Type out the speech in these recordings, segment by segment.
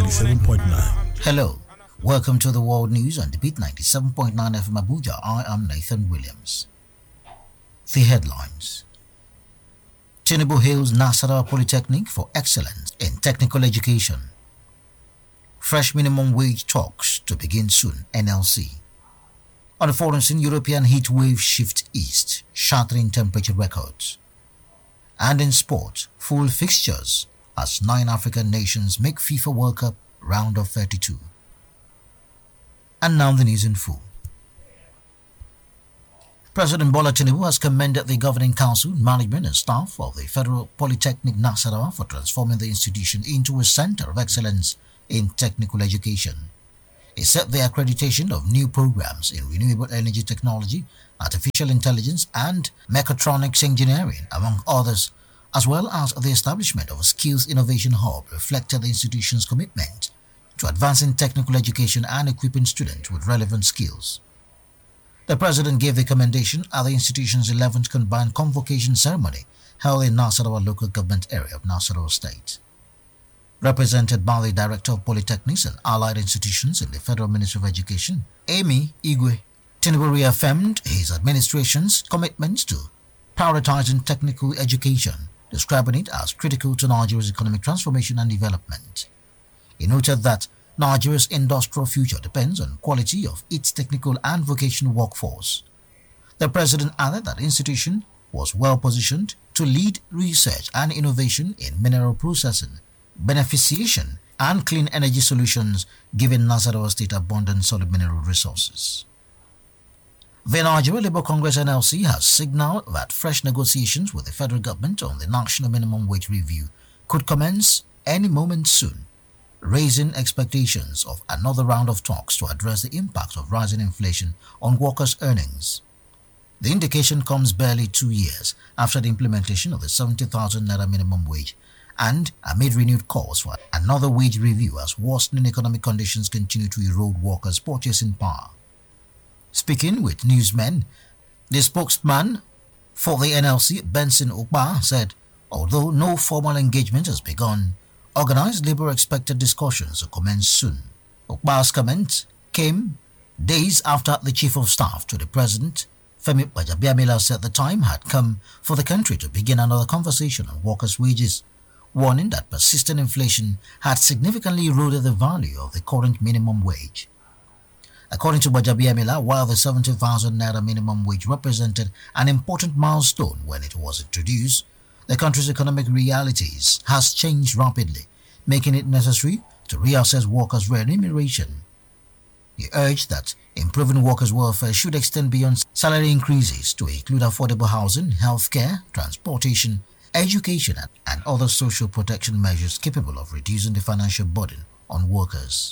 97.9. Hello, welcome to the World News on the Beat 97.9 FM Abuja. I am Nathan Williams. The headlines. Tinubu hails Nasarawa Polytechnic for excellence in technical education. Fresh minimum wage talks to begin soon, NLC. On the foreign scene, European heat wave shift east, shattering temperature records. And in sport, full fixtures as 9 African nations make FIFA World Cup round of 32. And now the news in full. President Bola Tinubu has commended the Governing Council, management and staff of the Federal Polytechnic Nasarawa for transforming the institution into a center of excellence in technical education. He said the accreditation of new programs in renewable energy technology, artificial intelligence and mechatronics engineering, among others, as well as the establishment of a skills innovation hub, reflected the institution's commitment to advancing technical education and equipping students with relevant skills. The president gave the commendation at the institution's 11th combined convocation ceremony held in Nasarawa local government area of Nasarawa State. Represented by the Director of Polytechnics and Allied Institutions in the Federal Ministry of Education, Amy Igwe, Tinubu reaffirmed his administration's commitment to prioritizing technical education, describing it as critical to Nigeria's economic transformation and development. He noted that Nigeria's industrial future depends on quality of its technical and vocational workforce. The president added that the institution was well positioned to lead research and innovation in mineral processing, beneficiation, and clean energy solutions, given Nasarawa State abundant solid mineral resources. The Nigeria Labour Congress NLC has signaled that fresh negotiations with the federal government on the National Minimum Wage Review could commence any moment soon, raising expectations of another round of talks to address the impact of rising inflation on workers' earnings. The indication comes barely 2 years after the implementation of the 70,000 naira minimum wage and amid renewed calls for another wage review as worsening economic conditions continue to erode workers' purchasing power. Speaking with newsmen, the spokesman for the NLC, Benson Okpa, said although no formal engagement has begun, organized labor expected discussions to commence soon. Okpa's comment came days after the Chief of Staff to the President, Femi Gbajabiamila, said the time had come for the country to begin another conversation on workers' wages, warning that persistent inflation had significantly eroded the value of the current minimum wage. According to Gbajabiamila, while the 70,000 naira minimum wage represented an important milestone when it was introduced, the country's economic realities has changed rapidly, making it necessary to reassess workers' remuneration. He urged that improving workers' welfare should extend beyond salary increases to include affordable housing, healthcare, transportation, education, and other social protection measures capable of reducing the financial burden on workers.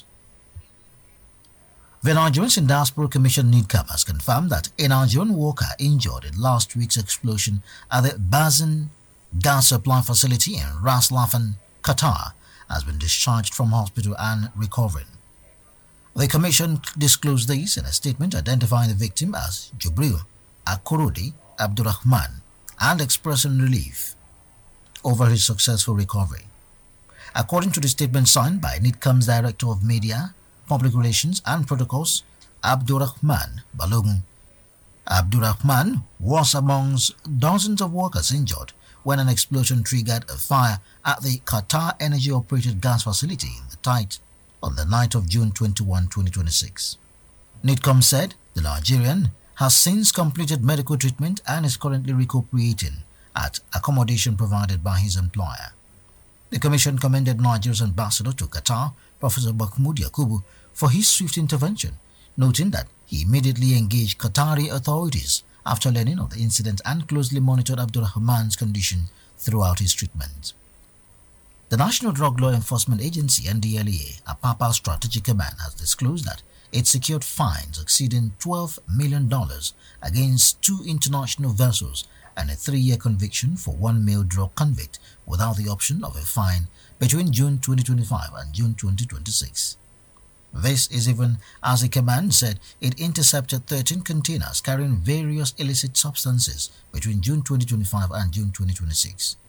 The Nigerians in Diaspora Commission NIDCAP has confirmed that a Nigerian worker injured in last week's explosion at the Bazin gas supply facility in Ras Laffan, Qatar, has been discharged from hospital and recovering. The Commission disclosed this in a statement identifying the victim as Jubril Akorodi Abdurrahman and expressing relief over his successful recovery. According to the statement signed by NIDCAM's Director of Media, Public Relations and Protocols, Abdurrahman Balogun. Abdurrahman was amongst dozens of workers injured when an explosion triggered a fire at the Qatar Energy-operated gas facility in the Tait on the night of June 21, 2026. NIDCAM said the Nigerian has since completed medical treatment and is currently recuperating at accommodation provided by his employer. The Commission commended Nigeria's ambassador to Qatar, Professor Mahmoud Yakubu, for his swift intervention, noting that he immediately engaged Qatari authorities after learning of the incident and closely monitored Abdurrahman's condition throughout his treatment. The National Drug Law Enforcement Agency, NDLEA, Apapa Strategic Command, has disclosed that it secured fines exceeding $12 million against 2 international vessels and a 3-year conviction for 1 male drug convict without the option of a fine between June 2025 and June 2026. This is even as the command said it intercepted 13 containers carrying various illicit substances between June 2025 and June 2026.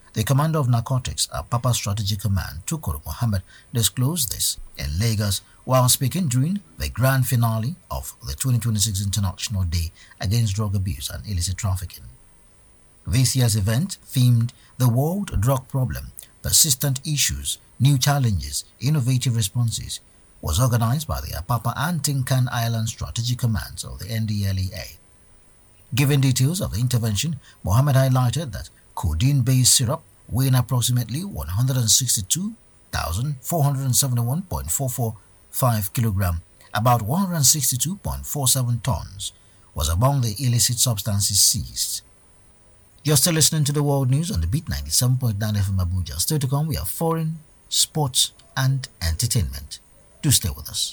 The commander of narcotics at Papa Strategic Command, Tukur Mohammed, disclosed this in Lagos while speaking during the grand finale of the 2026 International Day Against Drug Abuse and Illicit Trafficking. This year's event, themed The World Drug Problem, Persistent Issues, New Challenges, Innovative Responses, was organized by the Apapa and Tinkan Island Strategic Commands of the NDLEA. Giving details of the intervention, Mohammed highlighted that codeine-based syrup weighing approximately 162,471.445 kg, about 162.47 tons, was among the illicit substances seized. You're still listening to the World News on the Beat 97.9 FM Abuja. Still to come, we have foreign, sports, and entertainment. Do stay with us.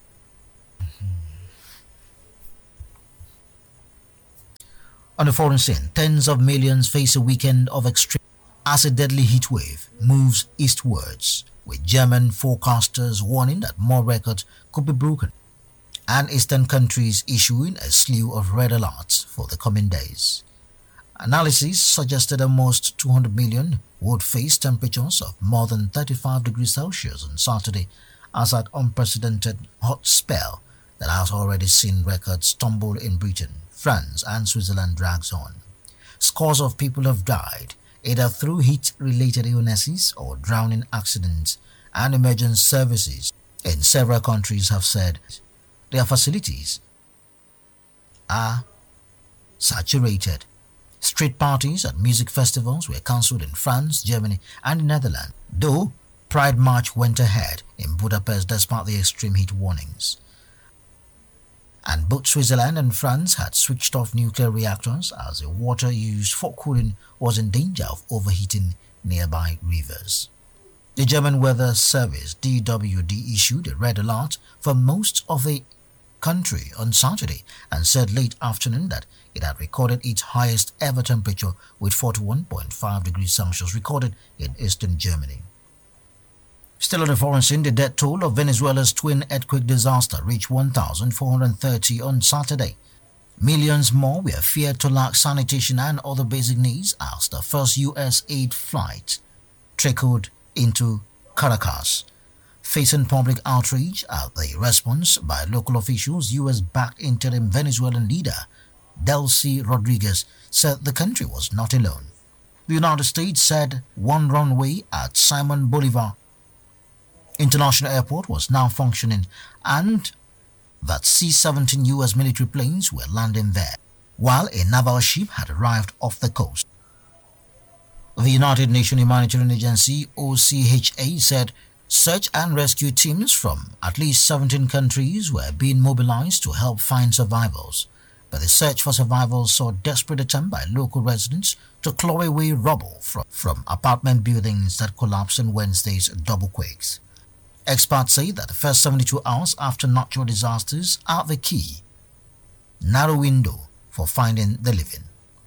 On the foreign scene, tens of millions face a weekend of extreme as a deadly heat wave moves eastwards, with German forecasters warning that more records could be broken, and eastern countries issuing a slew of red alerts for the coming days. Analysis suggested almost 200 million would face temperatures of more than 35 degrees Celsius on Saturday, as that unprecedented hot spell that has already seen records tumble in Britain, France and Switzerland drags on. Scores of people have died, either through heat-related illnesses or drowning accidents, and emergency services in several countries have said their facilities are saturated. Street parties and music festivals were cancelled in France, Germany and the Netherlands, though Pride March went ahead in Budapest despite the extreme heat warnings. And both Switzerland and France had switched off nuclear reactors as the water used for cooling was in danger of overheating nearby rivers. The German Weather Service DWD issued a red alert for most of the country on Saturday and said late afternoon that it had recorded its highest ever temperature with 41.5 degrees Celsius recorded in eastern Germany. Still on the foreign scene, the death toll of Venezuela's twin earthquake disaster reached 1,430 on Saturday. Millions more were feared to lack sanitation and other basic needs as the first U.S. aid flight trickled into Caracas. Facing public outrage at the response by local officials, U.S.-backed interim Venezuelan leader Delcy Rodriguez said the country was not alone. The United States said one runway at Simon Bolivar International Airport was now functioning and that C-17 U.S. military planes were landing there, while a naval ship had arrived off the coast. The United Nations Humanitarian Agency, OCHA, said search and rescue teams from at least 17 countries were being mobilized to help find survivors, but the search for survivors saw desperate attempt by local residents to claw away rubble from apartment buildings that collapsed in Wednesday's double quakes. Experts say that the first 72 hours after natural disasters are the key, narrow window for finding the living.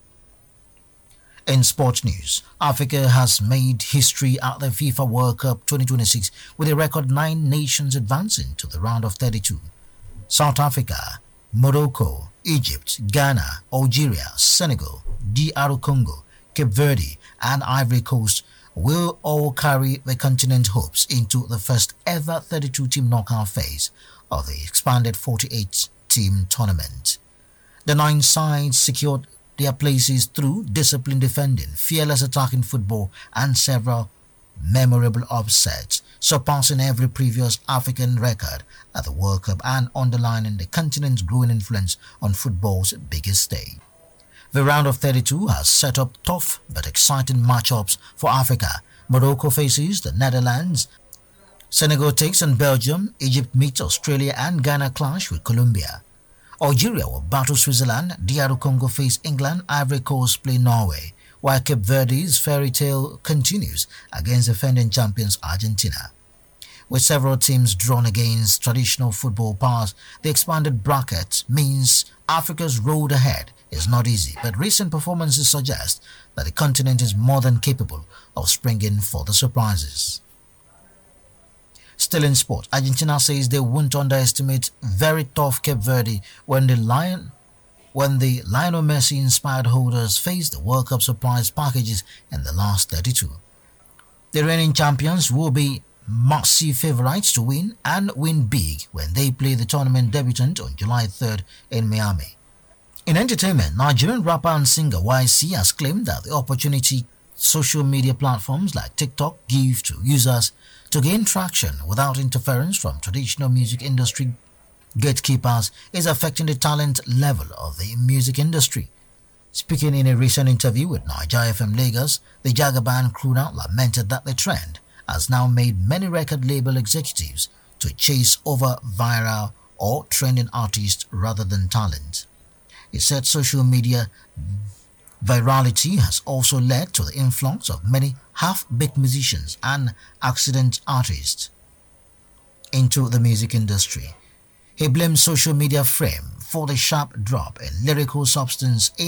In sports news, Africa has made history at the FIFA World Cup 2026 with a record 9 nations advancing to the round of 32. South Africa, Morocco, Egypt, Ghana, Algeria, Senegal, DR Congo, Cape Verde and Ivory Coast will all carry the continent's hopes into the first ever 32-team knockout phase of the expanded 48-team tournament. The 9 sides secured their places through disciplined defending, fearless attacking football and several memorable upsets, surpassing every previous African record at the World Cup and underlining the continent's growing influence on football's biggest stage. The round of 32 has set up tough but exciting matchups for Africa. Morocco faces the Netherlands, Senegal takes on Belgium, Egypt meets Australia and Ghana clash with Colombia. Algeria will battle Switzerland, DR Congo face England, Ivory Coast play Norway, while Cape Verde's fairy tale continues against defending champions Argentina. With several teams drawn against traditional football powers, the expanded bracket means Africa's road ahead is not easy, but recent performances suggest that the continent is more than capable of springing for the surprises. Still in sport, Argentina says they won't underestimate very tough Cape Verde when the Lion when the Lionel Messi-inspired holders faced the World Cup surprise packages in the last 32. The reigning champions will be massive favourites to win and win big when they play the tournament debutant on July 3rd in Miami. In entertainment, Nigerian rapper and singer YC has claimed that the opportunity social media platforms like TikTok give to users to gain traction without interference from traditional music industry gatekeepers is affecting the talent level of the music industry. Speaking in a recent interview with Nigeria FM Lagos, the Jagaban crooner lamented that the trend has now made many record label executives to chase over viral or trending artists rather than talent. He said social media virality has also led to the influx of many half-baked musicians and accident artists into the music industry. He blamed social media fame for the sharp drop in lyrical substance